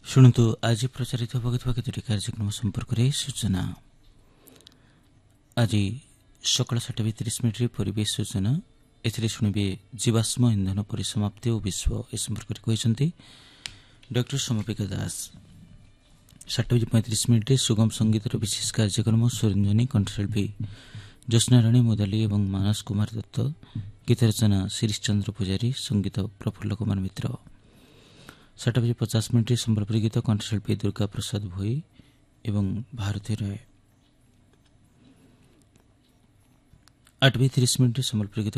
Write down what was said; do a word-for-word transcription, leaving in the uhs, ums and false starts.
शुणु आज प्रचारित होगा केतोटी कार्यक्रम संपर्क में सूचना। आज सकाल सात तीस मिनिट्रे परिवेश सूचना एथिरे शुणिबे जीवाश्म इंधन परिसमाप्ति और विश्व ए संपर्क में कहते डॉक्टर समपिका दास। सात बजे पैंतीस मिनिट्रे सुगम संगीतर विशेष कार्यक्रम स्वरंजनी कंठशिल्पी ज्योत्ना राणी मुदाली और मानस कुमार दत्त, गीत रचना शिरीष चंद्र पुजारी, संगीत प्रफुल्ल कुमार मित्र। सात बजे पचास मिनिट्रे संबलपुरी गीत कंठशिल्पी दुर्गा प्रसाद भोई एवं भारती राय। आठ बजे तीस मिनिट्रे संबलपुरी गीत